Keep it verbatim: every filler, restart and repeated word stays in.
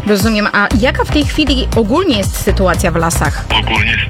Rozumiem. A jaka w tej chwili ogólnie jest sytuacja w lasach? Ogólnie